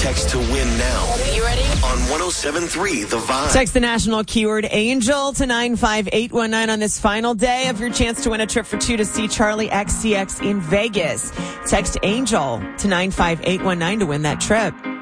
Text to win now. You ready? On 107.3 The Vibe. Text the national keyword ANGEL to 95819 on this final day of your chance to win a trip for two to see Charlie XCX in Vegas. Text ANGEL to 95819 to win that trip.